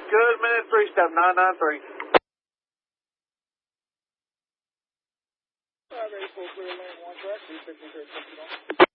good, minute 3, step 993. 584, clear lane 1 track, 353.